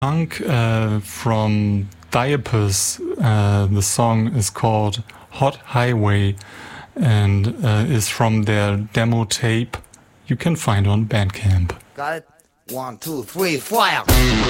Punk from Diapers. The song is called Hot Highway and is from their demo tape you can find on Bandcamp. Got it? 1, 2, 3, fire!